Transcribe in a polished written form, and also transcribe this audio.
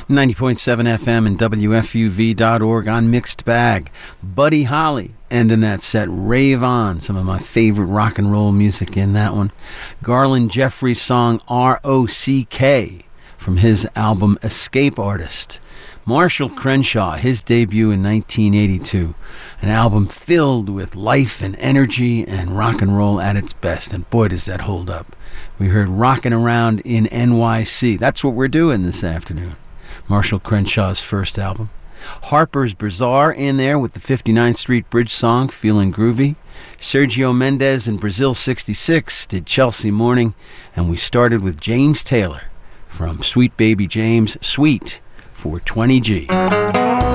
90.7 FM and WFUV.org on Mixed Bag. Buddy Holly ending that set. Rave On, some of my favorite rock and roll music in that one. Garland Jeffrey's song R.O.C.K. from his album Escape Artist. Marshall Crenshaw, his debut in 1982. An album filled with life and energy and rock and roll at its best. And boy, does that hold up. We heard Rockin' Around in NYC. That's what we're doing this afternoon. Marshall Crenshaw's first album. Harper's Bazaar in there with the 59th Street Bridge song, Feelin' Groovy. Sergio Mendes and Brazil 66 did Chelsea Morning. And we started with James Taylor from Sweet Baby James, Sweet 420G.